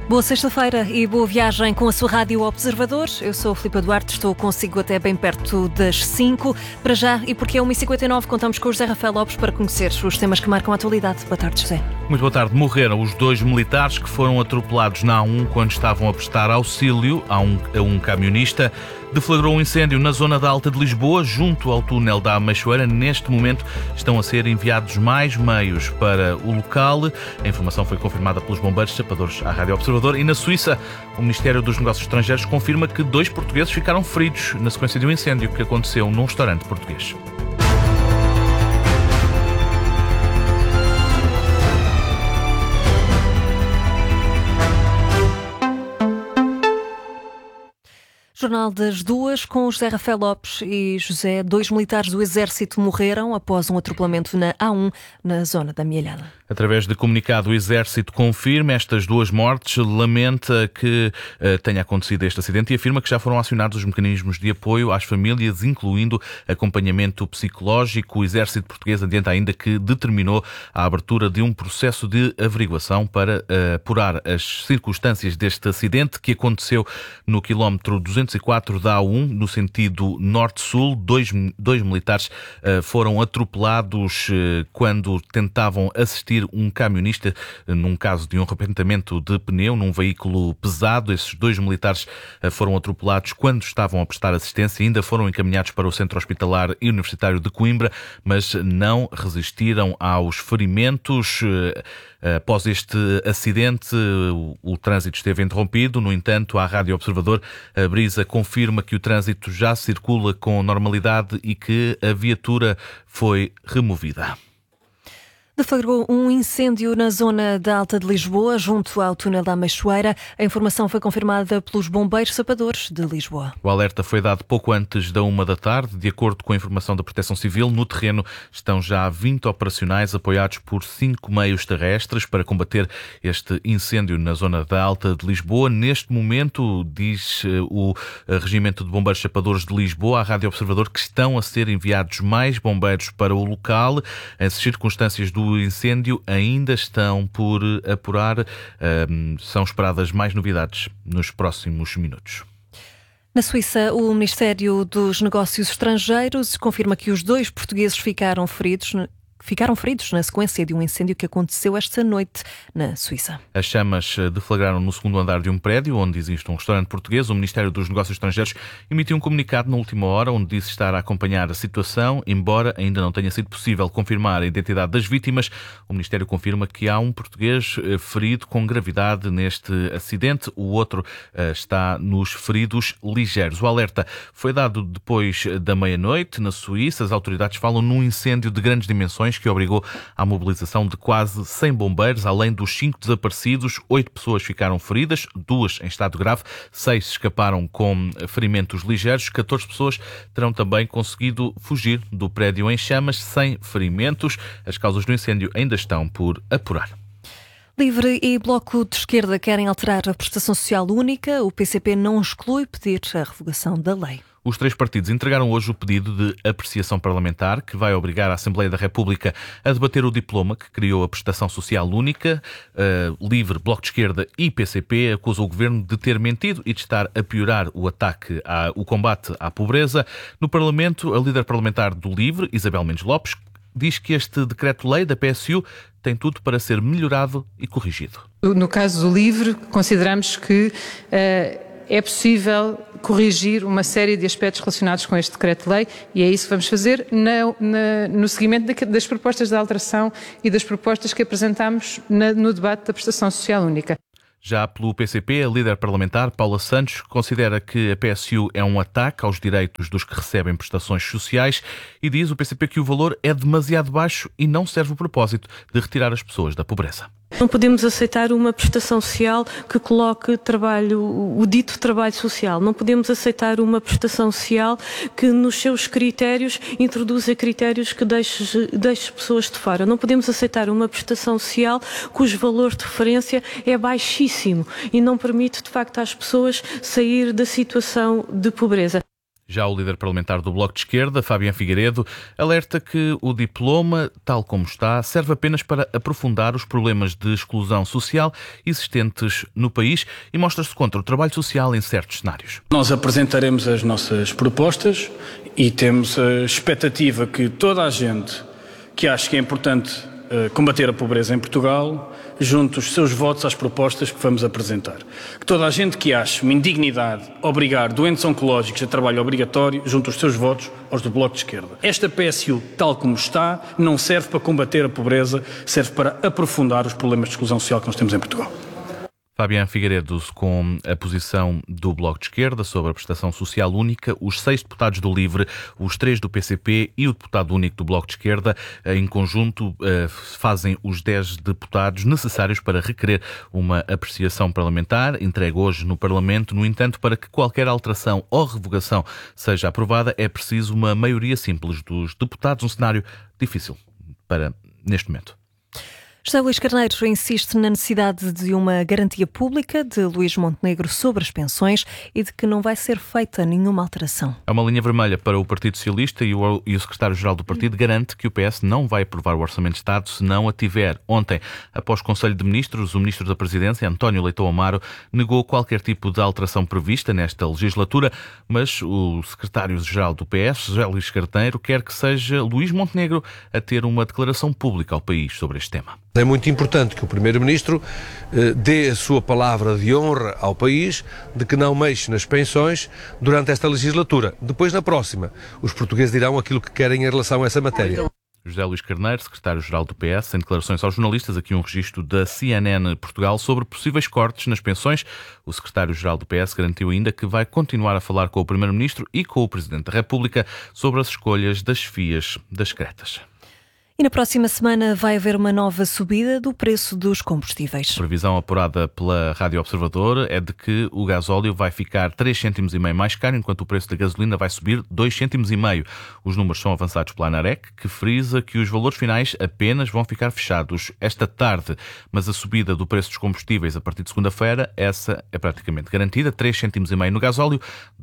Boa sexta-feira e boa viagem com a sua Rádio Observador. Eu sou a Filipa Duarte, estou consigo até bem perto das 5. Para já, e porque é 1h59, contamos com o José Rafael Lopes para conhecer os temas que marcam a atualidade. Boa tarde, José. Muito boa tarde. Morreram os 2 militares que foram atropelados na A1 quando estavam a prestar auxílio a um camionista. Deflagrou um incêndio na zona da Alta de Lisboa, junto ao túnel da Ameixoeira. Neste momento estão a ser enviados mais meios para o local. A informação foi confirmada pelos bombeiros sapadores à Rádio Observador. E na Suíça, o Ministério dos Negócios Estrangeiros confirma que 2 portugueses ficaram feridos na sequência de um incêndio que aconteceu num restaurante português. Jornal das 2 com José Rafael Lopes e José. 2 militares do Exército morreram após um atropelamento na A1, na zona da Mielhada. Através de comunicado, o Exército confirma estas 2 mortes, lamenta que tenha acontecido este acidente e afirma que já foram acionados os mecanismos de apoio às famílias, incluindo acompanhamento psicológico. O Exército português adianta ainda que determinou a abertura de um processo de averiguação para apurar as circunstâncias deste acidente que aconteceu no quilómetro 204 da A1, no sentido norte-sul. 2 militares foram atropelados quando tentavam assistir um camionista num caso de um arrebentamento de pneu num veículo pesado. Esses 2 militares foram atropelados quando estavam a prestar assistência e ainda foram encaminhados para o Centro Hospitalar e Universitário de Coimbra, mas não resistiram aos ferimentos. Após este acidente, o trânsito esteve interrompido. No entanto, à Rádio Observador, a Brisa confirma que o trânsito já circula com normalidade e que a viatura foi removida. Deflagrou um incêndio na zona da Alta de Lisboa, junto ao túnel da Ameixoeira. A informação foi confirmada pelos bombeiros sapadores de Lisboa. O alerta foi dado pouco antes da 1 da tarde. De acordo com a informação da Proteção Civil, no terreno estão já 20 operacionais apoiados por 5 meios terrestres para combater este incêndio na zona da Alta de Lisboa. Neste momento, diz o Regimento de Bombeiros Sapadores de Lisboa à Rádio Observador, que estão a ser enviados mais bombeiros para o local. As circunstâncias do incêndio ainda estão por apurar. São esperadas mais novidades nos próximos minutos. Na Suíça, o Ministério dos Negócios Estrangeiros confirma que os 2 portugueses ficaram feridos na sequência de um incêndio que aconteceu esta noite na Suíça. As chamas deflagraram no segundo andar de um prédio onde existe um restaurante português. O Ministério dos Negócios Estrangeiros emitiu um comunicado na última hora onde disse estar a acompanhar a situação, embora ainda não tenha sido possível confirmar a identidade das vítimas. O Ministério confirma que há um português ferido com gravidade neste acidente. O outro está nos feridos ligeiros. O alerta foi dado depois da meia-noite na Suíça. As autoridades falam num incêndio de grandes dimensões que obrigou à mobilização de quase 100 bombeiros. Além dos 5 desaparecidos, 8 pessoas ficaram feridas, 2 em estado grave, 6 escaparam com ferimentos ligeiros, 14 pessoas terão também conseguido fugir do prédio em chamas sem ferimentos. As causas do incêndio ainda estão por apurar. Livre e Bloco de Esquerda querem alterar a prestação social única. O PCP não exclui pedir a revogação da lei. Os 3 partidos entregaram hoje o pedido de apreciação parlamentar que vai obrigar a Assembleia da República a debater o diploma que criou a prestação social única. Livre, Bloco de Esquerda e PCP acusam o Governo de ter mentido e de estar a piorar o combate à pobreza. No Parlamento, a líder parlamentar do Livre, Isabel Mendes Lopes, diz que este decreto-lei da PSU tem tudo para ser melhorado e corrigido. No caso do Livre, consideramos que é possível corrigir uma série de aspectos relacionados com este decreto-lei e é isso que vamos fazer no seguimento das propostas de alteração e das propostas que apresentamos no debate da prestação social única. Já pelo PCP, a líder parlamentar, Paula Santos, considera que a PSU é um ataque aos direitos dos que recebem prestações sociais e diz o PCP que o valor é demasiado baixo e não serve o propósito de retirar as pessoas da pobreza. Não podemos aceitar uma prestação social que coloque o dito trabalho social. Não podemos aceitar uma prestação social que nos seus critérios introduza critérios que deixe pessoas de fora. Não podemos aceitar uma prestação social cujo valor de referência é baixíssimo e não permite, de facto, às pessoas sair da situação de pobreza. Já o líder parlamentar do Bloco de Esquerda, Fabián Figueiredo, alerta que o diploma, tal como está, serve apenas para aprofundar os problemas de exclusão social existentes no país e mostra-se contra o trabalho social em certos cenários. Nós apresentaremos as nossas propostas e temos a expectativa que toda a gente que acha que é importante combater a pobreza em Portugal junte os seus votos às propostas que vamos apresentar. Que toda a gente que acha uma indignidade obrigar doentes oncológicos a trabalho obrigatório junte os seus votos aos do Bloco de Esquerda. Esta PSU, tal como está, não serve para combater a pobreza, serve para aprofundar os problemas de exclusão social que nós temos em Portugal. Fabián Figueiredo com a posição do Bloco de Esquerda sobre a prestação social única, os 6 deputados do LIVRE, os 3 do PCP e o deputado único do Bloco de Esquerda, em conjunto fazem os 10 deputados necessários para requerer uma apreciação parlamentar, entregue hoje no Parlamento. No entanto, para que qualquer alteração ou revogação seja aprovada, é preciso uma maioria simples dos deputados, um cenário difícil para neste momento. José Luís Carneiro insiste na necessidade de uma garantia pública de Luís Montenegro sobre as pensões e de que não vai ser feita nenhuma alteração. É uma linha vermelha para o Partido Socialista e o secretário-geral do partido garante que o PS não vai aprovar o Orçamento de Estado se não a tiver. Ontem, após Conselho de Ministros, o Ministro da Presidência, António Leitão Amaro, negou qualquer tipo de alteração prevista nesta legislatura, mas o secretário-geral do PS, José Luís Carneiro, quer que seja Luís Montenegro a ter uma declaração pública ao país sobre este tema. É muito importante que o Primeiro-Ministro dê a sua palavra de honra ao país de que não mexe nas pensões durante esta legislatura. Depois, na próxima, os portugueses dirão aquilo que querem em relação a essa matéria. José Luís Carneiro, secretário-geral do PS, em declarações aos jornalistas, aqui um registro da CNN Portugal sobre possíveis cortes nas pensões. O secretário-geral do PS garantiu ainda que vai continuar a falar com o Primeiro-Ministro e com o Presidente da República sobre as escolhas das FIAs das Cretas. E na próxima semana vai haver uma nova subida do preço dos combustíveis. A previsão apurada pela Rádio Observador é de que o gasóleo vai ficar 3,5 cêntimos mais caro, enquanto o preço da gasolina vai subir 2,5 cêntimos. Os números são avançados pela ANAREC, que frisa que os valores finais apenas vão ficar fechados esta tarde. Mas a subida do preço dos combustíveis a partir de segunda-feira, essa é praticamente garantida. 3,5 cêntimos no gasóleo,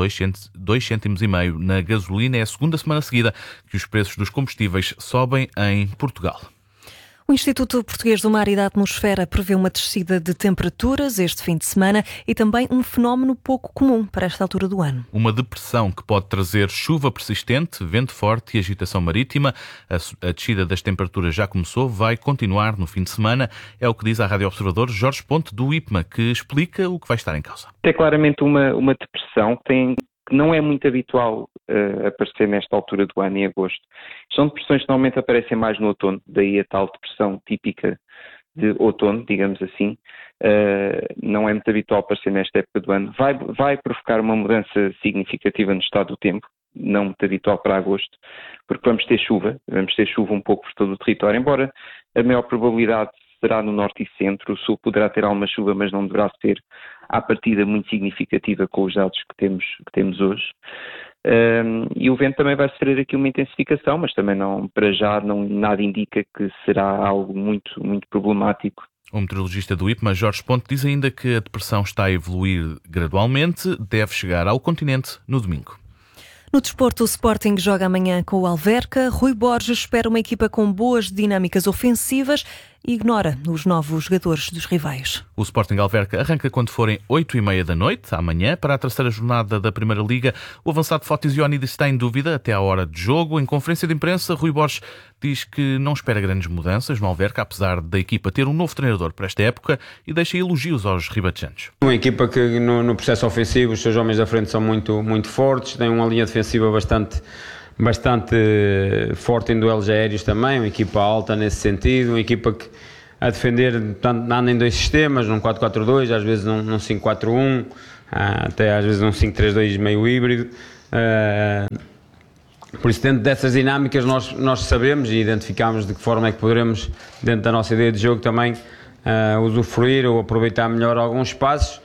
2,5 cêntimos na gasolina. É a segunda semana seguida que os preços dos combustíveis sobem em Portugal. O Instituto Português do Mar e da Atmosfera prevê uma descida de temperaturas este fim de semana e também um fenómeno pouco comum para esta altura do ano. Uma depressão que pode trazer chuva persistente, vento forte e agitação marítima. A descida das temperaturas já começou, vai continuar no fim de semana. É o que diz à Rádio Observador Jorge Ponte, do IPMA, que explica o que vai estar em causa. É claramente uma depressão que não é muito habitual aparecer nesta altura do ano, em agosto. São depressões que normalmente aparecem mais no outono, daí a tal depressão típica de outono, digamos assim. Não é muito habitual aparecer nesta época do ano. Vai provocar uma mudança significativa no estado do tempo, não muito habitual para agosto, porque vamos ter chuva um pouco por todo o território, embora a maior probabilidade será no norte e centro. O sul poderá ter alguma chuva, mas não deverá ser à partida muito significativa com os dados que temos hoje. E o vento também vai sofrer aqui uma intensificação, mas também para já nada indica que será algo muito, muito problemático. O meteorologista do IPMA, Jorge Ponte, diz ainda que a depressão está a evoluir gradualmente, deve chegar ao continente no domingo. No desporto, o Sporting joga amanhã com o Alverca. Rui Borges espera uma equipa com boas dinâmicas ofensivas e ignora os novos jogadores dos rivais. O Sporting Alverca arranca quando forem 8h30 da noite, amanhã, para a terceira jornada da Primeira Liga. O avançado Fotizioni está em dúvida até à hora de jogo. Em conferência de imprensa, Rui Borges diz que não espera grandes mudanças no Alverca, apesar da equipa ter um novo treinador para esta época, e deixa elogios aos ribatejanos. Uma equipa que no processo ofensivo os seus homens da frente são muito, muito fortes, tem uma linha defensiva bastante forte em duelos aéreos também, uma equipa alta nesse sentido, uma equipa que a defender anda em dois sistemas, num 4-4-2, às vezes num 5-4-1, até às vezes num 5-3-2 meio híbrido. Por isso, dentro dessas dinâmicas, nós sabemos e identificamos de que forma é que poderemos, dentro da nossa ideia de jogo, também usufruir ou aproveitar melhor alguns espaços.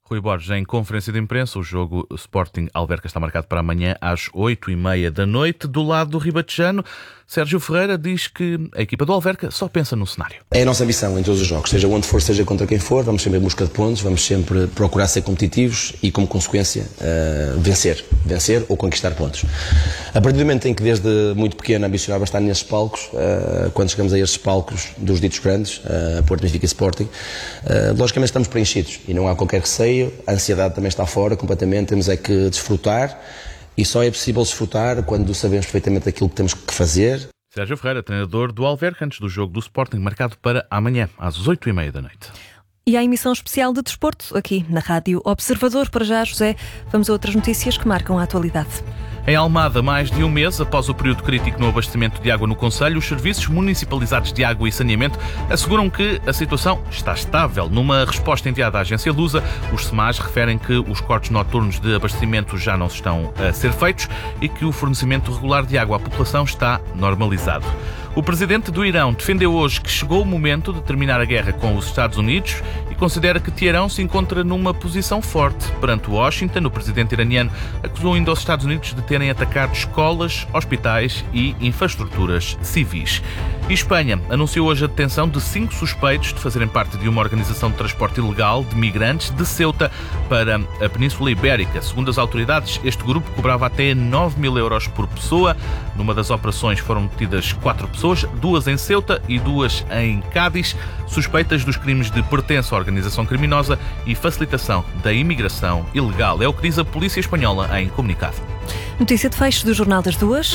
Rui Borges, em conferência de imprensa, o jogo Sporting Alverca está marcado para amanhã às 8h30 da noite. Do lado do ribatejano, Sérgio Ferreira diz que a equipa do Alverca só pensa no cenário. É a nossa missão em todos os jogos, seja onde for, seja contra quem for, vamos sempre em busca de pontos, vamos sempre procurar ser competitivos e, como consequência, vencer ou conquistar pontos. A partir do momento em que desde muito pequeno ambicionava estar nesses palcos, quando chegamos a estes palcos dos ditos grandes, Porto, Benfica e Sporting, logicamente estamos preenchidos e não há qualquer receio. A ansiedade também está fora completamente, temos é que desfrutar e só é possível desfrutar quando sabemos perfeitamente aquilo que temos que fazer. Sérgio Ferreira, treinador do Alverca, antes do jogo do Sporting, marcado para amanhã, às 8h30 da noite. E a emissão especial de desporto, aqui na Rádio Observador. Para já, José, vamos a outras notícias que marcam a atualidade. Em Almada, mais de um mês após o período crítico no abastecimento de água no concelho, os serviços municipalizados de água e saneamento asseguram que a situação está estável. Numa resposta enviada à agência Lusa, os SEMAS referem que os cortes noturnos de abastecimento já não estão a ser feitos e que o fornecimento regular de água à população está normalizado. O presidente do Irão defendeu hoje que chegou o momento de terminar a guerra com os Estados Unidos e considera que Teherão se encontra numa posição forte perante Washington. O presidente iraniano acusou ainda os Estados Unidos de terem atacado escolas, hospitais e infraestruturas civis. E Espanha anunciou hoje a detenção de 5 suspeitos de fazerem parte de uma organização de transporte ilegal de migrantes de Ceuta para a Península Ibérica. Segundo as autoridades, este grupo cobrava até 9.000 euros por pessoa. Numa das operações foram detidas 4 pessoas, 2 em Ceuta e 2 em Cádiz, suspeitas dos crimes de pertença à organização criminosa e facilitação da imigração ilegal. É o que diz a polícia espanhola em comunicado. Notícia de fecho do Jornal das Duas.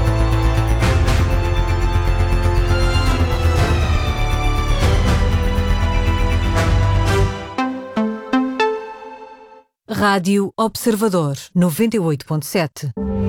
Rádio Observador 98.7.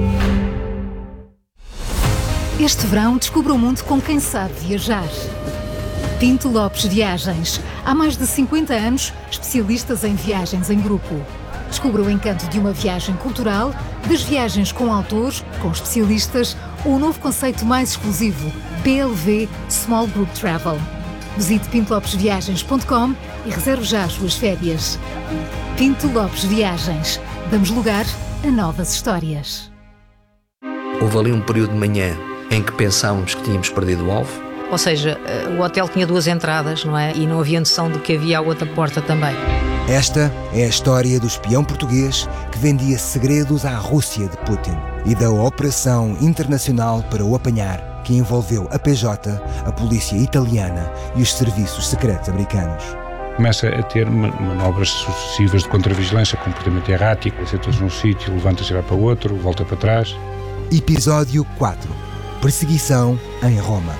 Este verão descubra o mundo com quem sabe viajar. Pinto Lopes Viagens. Há mais de 50 anos, especialistas em viagens em grupo. Descubra o encanto de uma viagem cultural, das viagens com autores, com especialistas, ou o novo conceito mais exclusivo, PLV Small Group Travel. Visite pintolopesviagens.com e reserve já as suas férias. Pinto Lopes Viagens. Damos lugar a novas histórias. Houve ali um período de manhã em que pensámos que tínhamos perdido o alvo. Ou seja, o hotel tinha 2 entradas, não é? E não havia noção de que havia a outra porta também. Esta é a história do espião português que vendia segredos à Rússia de Putin e da operação internacional para o apanhar, que envolveu a PJ, a polícia italiana e os serviços secretos americanos. Começa a ter manobras sucessivas de contravigilância, comportamento errático, senta-se num sítio, levanta-se e vai para outro, volta para trás. Episódio 4. Perseguição em Roma.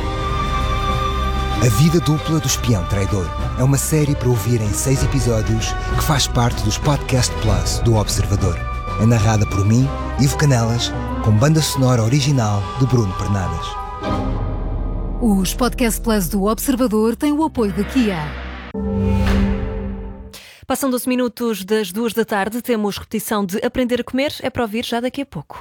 A vida dupla do espião traidor é uma série para ouvir em 6 episódios que faz parte dos Podcast Plus do Observador. É narrada por mim, Ivo Canelas, com banda sonora original de Bruno Pernadas. Os Podcast Plus do Observador têm o apoio da Kia. Passam 12 minutos das 2 da tarde, temos repetição de Aprender a Comer, é para ouvir já daqui a pouco.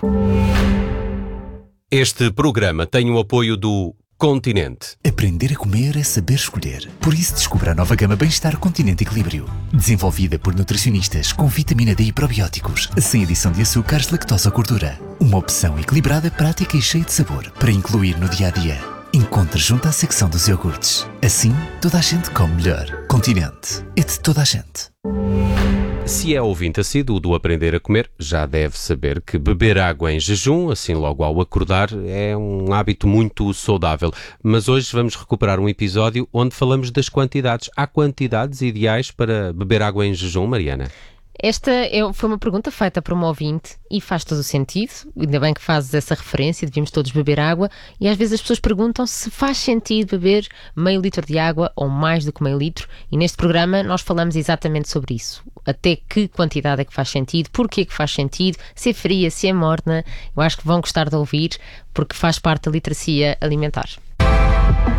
Este programa tem o apoio do Continente. Aprender a comer é saber escolher. Por isso descubra a nova gama Bem-Estar Continente Equilíbrio. Desenvolvida por nutricionistas com vitamina D e probióticos, sem adição de açúcares, lactose ou gordura. Uma opção equilibrada, prática e cheia de sabor para incluir no dia-a-dia. Encontre junto à secção dos iogurtes. Assim, toda a gente come melhor. Continente. É de toda a gente. Se é ouvinte assíduo do Aprender a Comer, já deve saber que beber água em jejum, assim logo ao acordar, é um hábito muito saudável. Mas hoje vamos recuperar um episódio onde falamos das quantidades. Há quantidades ideais para beber água em jejum, Mariana? Esta foi uma pergunta feita por um ouvinte e faz todo o sentido, ainda bem que fazes essa referência, devíamos todos beber água, e às vezes as pessoas perguntam se faz sentido beber meio litro de água ou mais do que meio litro, e neste programa nós falamos exatamente sobre isso. Até que quantidade é que faz sentido, porquê que faz sentido, se é fria, se é morna, eu acho que vão gostar de ouvir, porque faz parte da literacia alimentar.